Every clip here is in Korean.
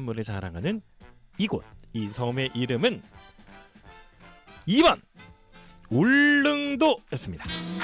문물을 자랑하는 이곳, 이 섬의 이름은 2번 울릉도였습니다.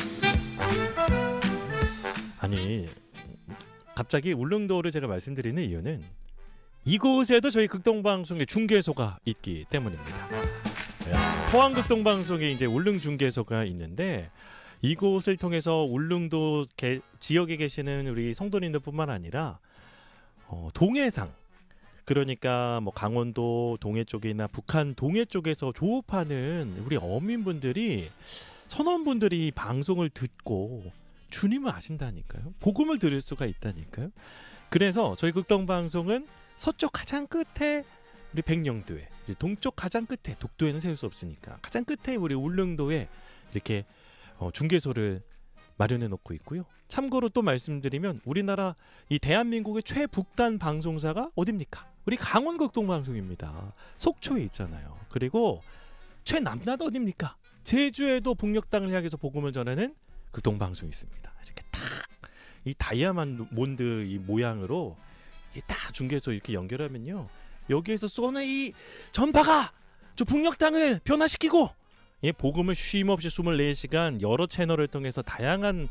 아니, 갑자기 울릉도를 제가 말씀드리는 이유는 이곳에도 저희 극동방송의 중개소가 있기 때문입니다. 포항 극동방송에 이제 울릉 중개소가 있는데, 이곳을 통해서 울릉도 지역에 계시는 우리 성도님들뿐만 아니라 동해상, 그러니까 뭐 강원도 동해 쪽이나 북한 동해 쪽에서 조업하는 우리 어민분들이, 선원분들이 방송을 듣고 주님을 아신다니까요. 복음을 들을 수가 있다니까요. 그래서 저희 극동방송은 서쪽 가장 끝에 우리 백령도에, 동쪽 가장 끝에, 독도에는 세울 수 없으니까 가장 끝에 우리 울릉도에 이렇게 중개소를 마련해 놓고 있고요. 참고로 또 말씀드리면 우리나라 이 대한민국의 최북단 방송사가 어딥니까? 우리 강원 극동방송입니다. 속초에 있잖아요. 그리고 최남단 어딥니까? 제주에도 북녘 땅을 향해서 복음을 전하는 극동방송이 있습니다. 이렇게 딱 이 다이아몬드 이 모양으로 이게 딱 중개소 이렇게 연결하면요, 여기에서 쏘는 이 전파가 저 북녘 땅을 변화시키고, 예, 복음을 쉼없이 24시간 여러 채널을 통해서 다양한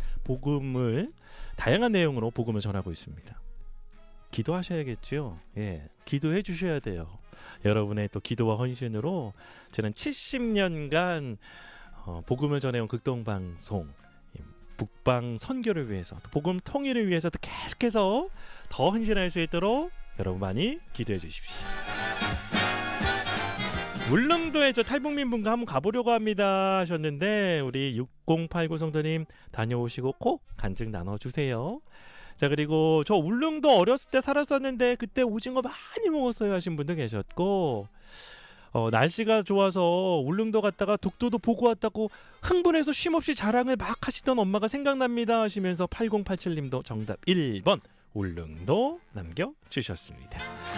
내용으로 복음을 전하고 있습니다. 기도하셔야겠죠. 예, 기도해 주셔야 돼요. 여러분의 또 기도와 헌신으로 저는 70년간 복음을 전해온 극동방송, 북방 선교를 위해서, 또 복음 통일을 위해서 또 계속해서 더 헌신할 수 있도록 여러분 많이 기도해 주십시오. 울릉도에 저 탈북민 분과 한번 가보려고 합니다 하셨는데, 우리 6089 성도님 다녀오시고 꼭 간증 나눠주세요. 자, 그리고 저 울릉도 어렸을 때 살았었는데 그때 오징어 많이 먹었어요 하신 분도 계셨고, 날씨가 좋아서 울릉도 갔다가 독도도 보고 왔다고 흥분해서 쉼없이 자랑을 막 하시던 엄마가 생각납니다 하시면서 8087님도 정답 1번 울릉도 남겨주셨습니다.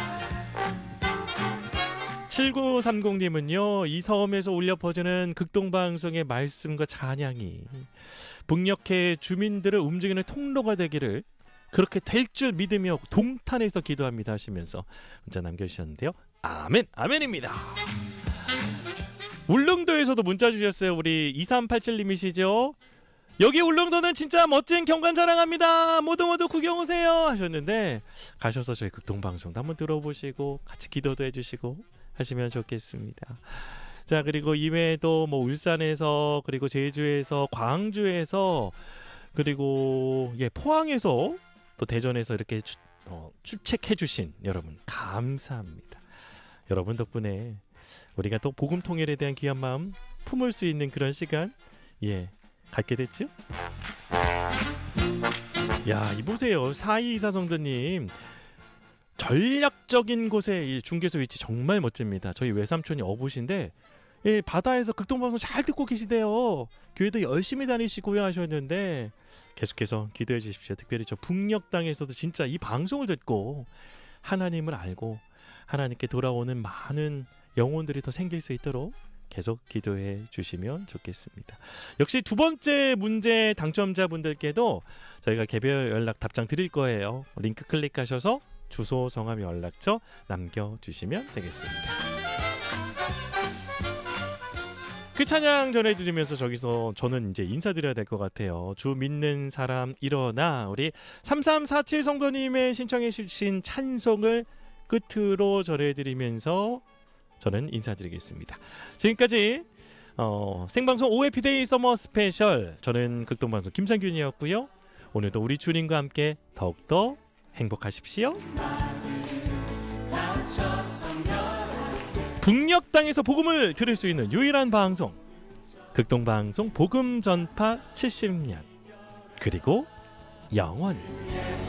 7930님은요, 이 섬에서 울려 퍼지는 극동방송의 말씀과 찬양이 북녘의 주민들을 움직이는 통로가 되기를, 그렇게 될 줄 믿으며 동탄에서 기도합니다 하시면서 문자 남겨주셨는데요. 아멘, 아멘입니다. 울릉도에서도 문자 주셨어요. 우리 2387님이시죠. 여기 울릉도는 진짜 멋진 경관 자랑합니다. 모두 구경 오세요 하셨는데, 가셔서 저희 극동방송도 한번 들어보시고 같이 기도도 해주시고 하시면 좋겠습니다. 자, 그리고 이외에도 뭐 울산에서, 그리고 제주에서, 광주에서, 그리고 포항에서, 또 대전에서 이렇게 출첵해주신 여러분 감사합니다. 여러분 덕분에 우리가 또 복음 통일에 대한 귀한 마음 품을 수 있는 그런 시간 갖게 됐죠? 야, 이보세요. 4224 성도님, 전략적인 곳에 이 중개소 위치 정말 멋집니다. 저희 외삼촌이 어부신데 바다에서 극동방송 잘 듣고 계시대요. 교회도 열심히 다니시고요 하셨는데, 계속해서 기도해 주십시오. 특별히 저 북녘 땅에서도 진짜 이 방송을 듣고 하나님을 알고 하나님께 돌아오는 많은 영혼들이 더 생길 수 있도록 계속 기도해 주시면 좋겠습니다. 역시 두 번째 문제 당첨자분들께도 저희가 개별 연락 답장 드릴 거예요. 링크 클릭하셔서 주소, 성함, 연락처 남겨주시면 되겠습니다. 그 찬양 전해드리면서 저기서 저는 이제 인사드려야 될 것 같아요. 주 믿는 사람 일어나, 우리 3347 성도님의 신청해 주신 찬송을 끝으로 전해드리면서 저는 인사드리겠습니다. 지금까지 생방송 OFDay 서머 스페셜, 저는 극동방송 김상균이었고요. 오늘도 우리 주님과 함께 더욱더 행복하십시오. 북녘 땅에서 복음을 들을 수 있는 유일한 방송, 극동방송 복음 전파 70년, 그리고 영원히.